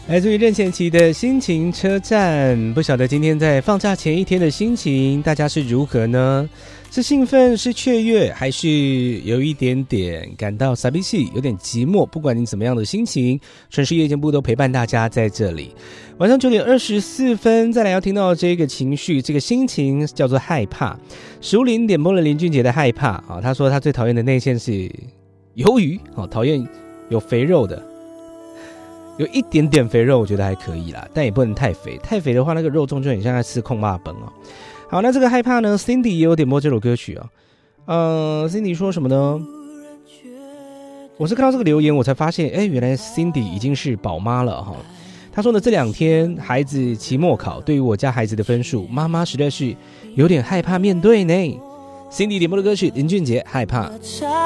来自于任贤齐的心情车站。不晓得今天在放假前一天的心情大家是如何呢？是兴奋，是雀跃，还是有一点点感到傻逼气，有点寂寞？不管你怎么样的心情，城市夜间部都陪伴大家在这里。晚上9点24分，再来要听到这个情绪，这个心情叫做害怕。1050点播了林俊杰的害怕啊，他说他最讨厌的内馅是鱿鱼，讨厌有肥肉的。有一点点肥肉我觉得还可以啦，但也不能太肥，太肥的话那个肉粽就很像在吃控肉饭哦。好，那这个害怕呢 Cindy 也有点播这首歌曲哦。Cindy 说什么呢？我是看到这个留言我才发现，原来 Cindy 已经是宝妈了哈。她说呢，这2天孩子期末考，对于我家孩子的分数，妈妈实在是有点害怕面对呢。Cindy 点播的歌曲林俊杰害怕。